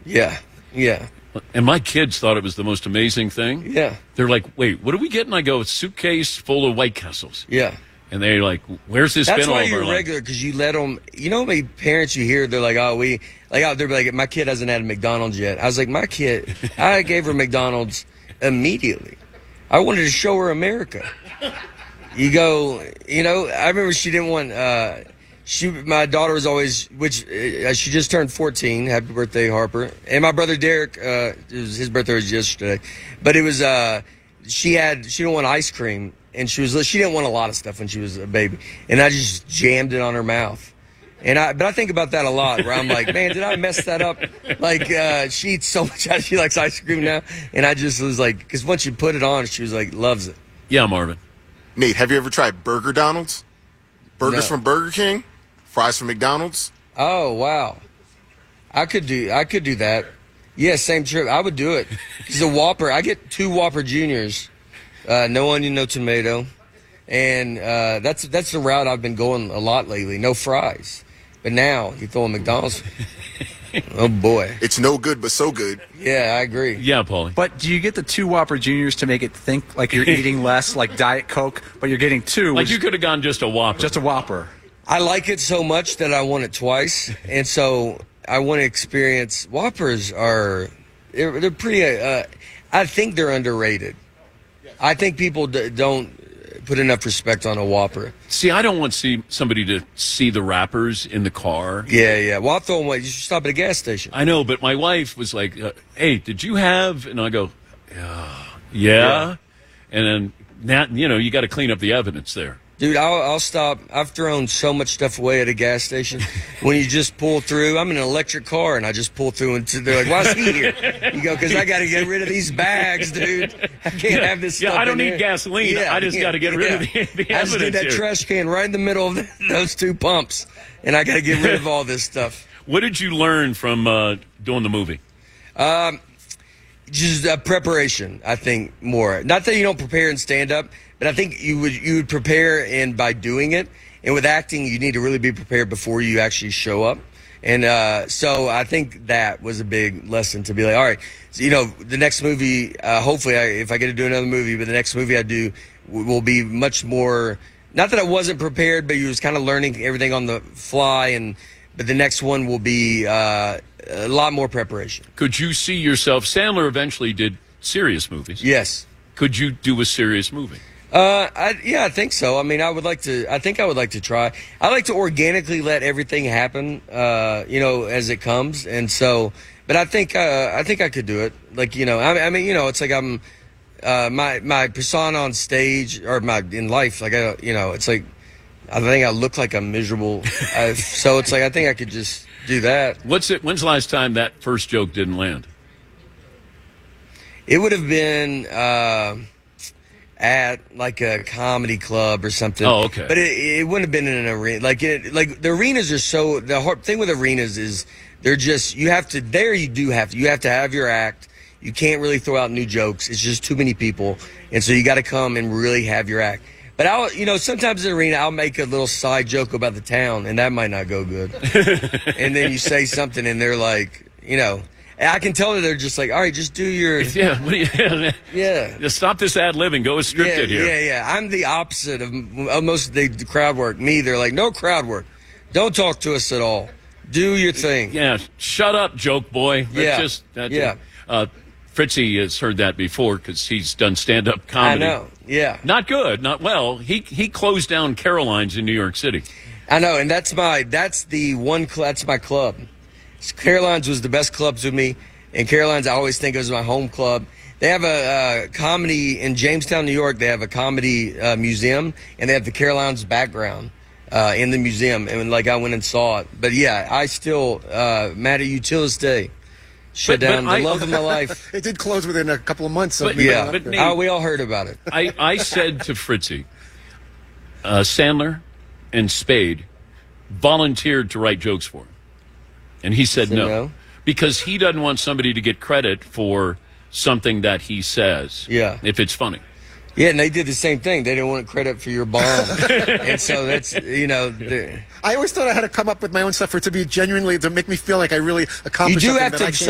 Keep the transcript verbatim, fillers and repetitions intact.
Yeah, yeah. And my kids thought it was the most amazing thing. Yeah. They're like, wait, what do we get? And I go, suitcase full of White Castles. Yeah. And they're like, where's this That's been all why of our you're life? regular, because you let them, you know how many parents you hear, they're like, oh, we, like, oh, they're like, my kid hasn't had a McDonald's yet. I was like, my kid, I gave her McDonald's immediately. I wanted to show her America. You go, you know, I remember she didn't want, uh, she, my daughter was always, which, uh, she just turned fourteen. Happy birthday, Harper. And my brother Derek, uh, it was, his birthday was yesterday. But it was, uh, she had, she didn't want ice cream. And she was, she didn't want a lot of stuff when she was a baby. And I just jammed it on her mouth. And I, but I think about that a lot, where I'm like, man, did I mess that up? Like, uh, she eats so much, she likes ice cream now. And I just was like, because once you put it on, she was like, loves it. Yeah, Marvin. Nate, have you ever tried Burger Donald's? Burgers No. from Burger King? Fries from McDonald's? Oh, wow. I could do, I could do that. Yeah, same trip. I would do it. Because a Whopper, I get two Whopper Juniors. Uh, no onion, no tomato. And uh, that's that's the route I've been going a lot lately. No fries. But now, you throw a McDonald's. Oh, boy. It's no good, but so good. Yeah, I agree. Yeah, Paulie. But do you get the two Whopper Juniors to make it think like you're eating less, like Diet Coke, but you're getting two? Like which- you could have gone just a Whopper. Just a Whopper. I like it so much that I want it twice. And so I want to experience. Whoppers are, they're, they're pretty, uh, I think they're underrated. I think people d- don't put enough respect on a Whopper. See, I don't want to see somebody to see the wrappers in the car. Yeah, yeah. Well, I'll throw them away. You should stop at a gas station. I know, but my wife was like, uh, hey, did you have? And I go, yeah. Yeah. And then, now, you know, you got to clean up the evidence there. Dude, I'll, I'll stop. I've thrown so much stuff away at a gas station. When you just pull through, I'm in an electric car, and I just pull through, and they're like, why is he here? You go, because I got to get rid of these bags, dude. I can't Yeah, have this yeah, stuff I don't in need here. gasoline. I just gotta get rid of the- the I just did evidence that here. trash can right in the middle of the, those two pumps, and I got to get rid of all this stuff. What did you learn from uh, doing the movie? Um, just uh, preparation, I think, more. Not that you don't prepare and stand up, but I think you would you would prepare and by doing it. And with acting, you need to really be prepared before you actually show up. And uh, so I think that was a big lesson to be like, all right, so, you know, the next movie, uh, hopefully, I, if I get to do another movie, but the next movie I do w- will be much more. Not that I wasn't prepared, but you was kind of learning everything on the fly. And but the next one will be uh, a lot more preparation. Could you see yourself? Sandler eventually did serious movies. Yes. Could you do a serious movie? Uh, I, yeah, I think so. I mean, I would like to. I think I would like to try. I like to organically let everything happen, uh, you know, as it comes. And so, but I think, uh, I think I could do it. Like, you know, I, I mean, you know, it's like I'm, uh, my my persona on stage or my in life. Like, I, you know, it's like I think I look like I'm miserable. I, so it's like I think I could just do that. What's it? When's the last time that first joke didn't land? It would have been. Uh, at like a comedy club or something. Oh, okay. But it, it wouldn't have been in an arena. Like it, like the arenas are so. The hard thing with arenas is they're just you have to. There you do have to. You have to have your act. You can't really throw out new jokes. It's just too many people, and so you got to come and really have your act. But I'll, you know, sometimes in the arena I'll make a little side joke about the town, and that might not go good. And then you say something, and they're like, you know. And I can tell that they're just like, all right, just do your Yeah. What do you, yeah. Just stop this ad libbing. Go with Yeah, scripted here. yeah, yeah. I'm the opposite of, of most of the crowd work. Me, they're like, no crowd work. Don't talk to us at all. Do your thing. Yeah. Shut up, joke boy. That's Yeah. Just, that's Yeah. it. Uh, Fritzy has heard that before because he's done stand-up comedy. I know. Yeah. Not good. Not well. He he closed down Caroline's in New York City. I know, and that's my that's the one cl- that's my club. Caroline's was the best clubs with me, and Caroline's I always think was my home club. They have a uh, comedy in Jamestown, New York. They have a comedy uh, museum, and they have the Caroline's background uh, in the museum. And like I went and saw it, but yeah, I still uh, mad at you till this day. Shut But- but down the I- love of my life. It did close within a couple of months. Of But- me Yeah, but going Nate- up there. oh, we all heard about it. I, I said to Fritzy, uh, Sandler and Spade volunteered to write jokes for him. And he said Said no, no? because he doesn't want somebody to get credit for something that he says. Yeah. If it's funny. Yeah, and they did the same thing. They didn't want credit for your bomb. And so that's, you know, the- I always thought I had to come up with my own stuff for it to be genuinely to make me feel like I really you accomplished do something have that to I can't